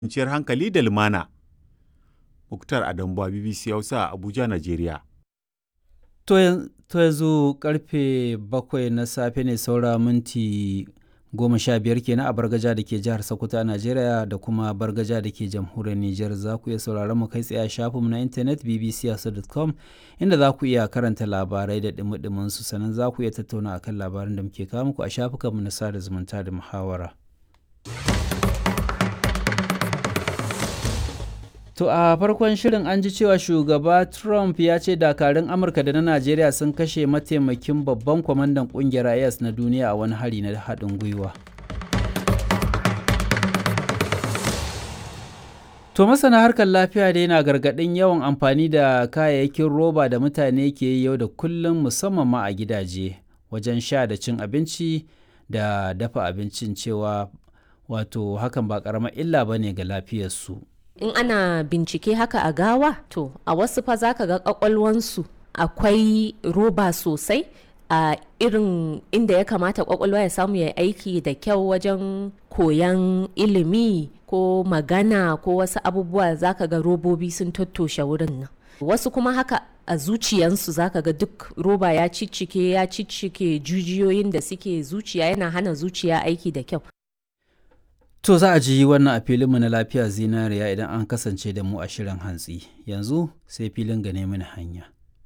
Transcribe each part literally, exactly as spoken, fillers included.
kwanciyar hankali da lumana. Muktar Adambuwa, B B C Hausa, Abuja, Najeriya. To yanzu karfe bakwai na safe ne saura minti goma sha biyar kenan a Bargaja da ke jihar Sokoto a Najeriya da kuma Bargaja da ke jamhuriyar Nijar. Za ku iya sauraron mu kai tsaye a shafinmu na intanet b b c hausa dot com inda za ku iya karanta labarai da dumi su, sannan za ku iya tattauna akan labaran da muke kawo muku a shafukanmu na sada zumunta da muhawara. To a farkon shirin an ji cewa shugaba Trump ya ce dakarun Amurka da na Najeriya sun kashe mataimakin babban kwamandan kungiyar I S na duniya a wani hari na haɗin gwiwa. To masana harkar lafiya dai na gargaɗin yawan amfani da kayayyakin roba da mutane ke yi yau da kullum musamman ma a gidaje wajen sha da cin abinci da dafa abincin, cewa wato hakan ba ƙaramar illa ba ne ga lafiyarsu. In ana bincike haka a gawa, to a wasu fa zaka ga kwakwalwansu akwai roba sosai a irin inda ya kamata kwakwalwa ya samu ya aiki da kyau wajen koyan ilimi ko magana ko wasu abubuwa, zaka ga robobi sun tattoshe wurin nan. Wasu kuma haka a zuciyansu zaka ga duk roba ya ciccike ya ciccike jijiyoyin da suke zuciya, yana hana zuciya aiki da kyau. To za a ji wannan a filinmu na lafiya zinariya idan an kasance da mu a shirin hantsi. Yanzu sai filin gane mini hanya.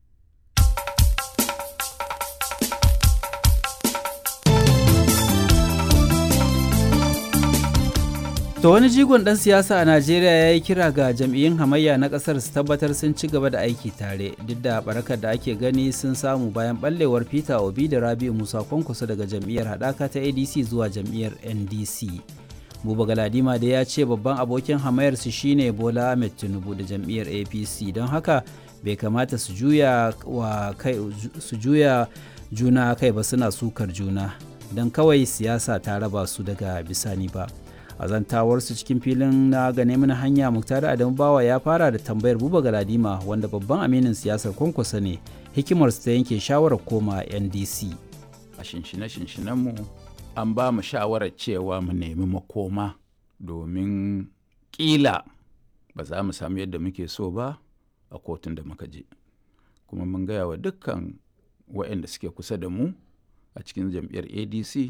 To wani jigon ɗan siyasa a Najeriya ya yi kira ga jam'iyyun hamayya na ƙasar su tabbatar sun ci gaba da aiki tare duk da barakar da ake gani sun samu bayan ɓallewar Peter Obi da Rabi'u Musa Kwankwaso daga jam'iyyar haɗaka ta A D C zuwa jam'iyyar N D C. Buba Galadima da ya ce babban abokin hamayarsu shine Bola Ahmed Tinubu da jam'iyyar A P C, don haka bai kamata su juya wa kai su juya juna kai ba suna sukar juna don kawai siyasa ta raba su daga bisani ba. A zantawarsu cikin filin na gane mana hanya, Muktar Adamu Bawa ya fara da tambayar Buba Galadima, wanda babban aminin siyasar Kwankwaso ne, hikimarsu ta yanke shawarar koma N D C. A shinshine-shinshinan mu an ba mu shawarar cewa mu nemi makoma domin ƙila ba za mu samu yadda muke so ba a kotun da muka je, kuma mun gaya wa dukkan waɗanda suke kusa da mu a cikin jam'iyyar A D C,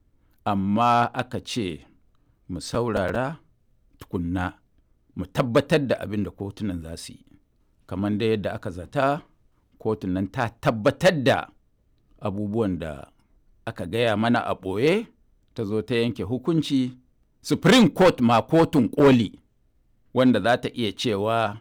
amma aka ce mu saurara tukunna mu tabbatar da abin da kotunan za su yi. Kamar da yadda aka zata, kotun nan ta tabbatar da abubuwan da aka gaya mana a ɓoye, ta zo ta yanke hukunci. Supreme Court ma kotun koli wanda za ta iya cewa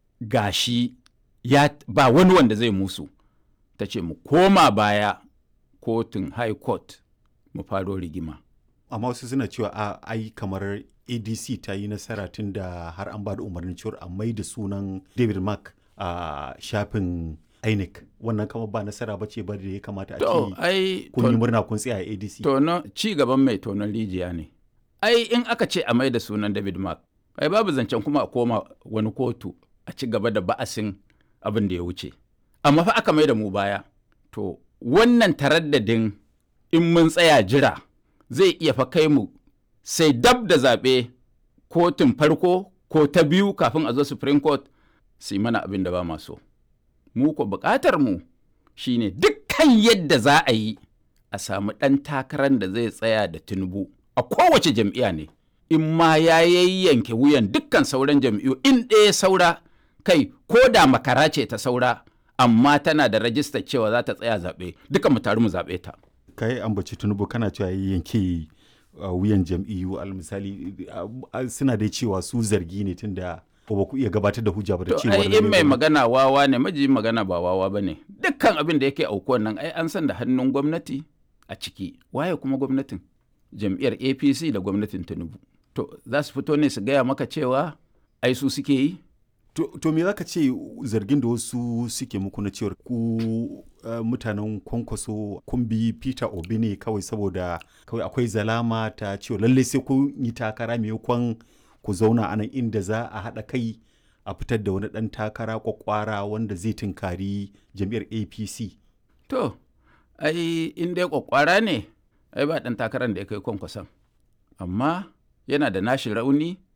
gashi ya ba wani wanda zai musu, ta ce mu koma baya kotun High Court mu faro rigima. Amma wasu suna cewa a ai kamar A D C ta yi nasara tun da har an ba da umarnin cewar a mai da sunan David Mark a shafin I N E C. Wannan kama ba nasara ba ce ba da ya kamata a ce kun yi murna kun tsaya a A D C. Tono ci gaban mai tonon rijiya ne. Ai in aka ce a mai da sunan David Mark, ai babu zancen kuma a koma wani kotu a ci gaba da ba'asin abin da ya wuce. Amma fa aka mai da mu baya. To wannan taraddadin in mun tsaya jira zai iya fa kai mu sai dab da zaɓe kotun farko ko ta biyu kafin a zo Supreme Court su yi mana abin da ba ma so. Mu ko buƙatar mu shine dukkan yadda za a yi a samu ɗan takarar da zai tsaya da Tinubu a kowace jam'iyya ne, in ma ya yayyanke wuyan dukkan sauran jam'iyyu, in ɗaya saura kai ko da makara ce ta saura amma tana da rajistar cewa za ta tsaya zaɓe, duka mu taru mu zaɓe ta. Kai ambaci Tinubu kana cewa yanke wuyan jam'iyyu, al misali suna dai cewa su zargi ne tunda ba ku iya gabatar da hujja ba da cewa in mai magana wawa ne, maji magana ba wawa ba ne. Dukkan abin da yake aukuwan nan ai an san da hannun gwamnati a ciki. Waye kuma gwamnatin? Jam'iyyar A P C da gwamnatin Tinubu. To za su fito ne su gaya maka cewa ai su suke yi? To, to me za ka ce zargin da wasu suke muku na cewar ku uh, mutanen Kwankwaso kun bi Peter Obi ne kawai saboda kawai akwai zalama ta cewa lallai sai kun yi takara maimakon ku zauna a nan inda za a haɗa kai a fitar da wani ɗan takara kwakwara wanda zai tunkari jam'iyyar A P C. To, ai in dai kwakwara ne, ai ba ɗan takarar da ya kai Kwankwason. Amma yana da nashi rauni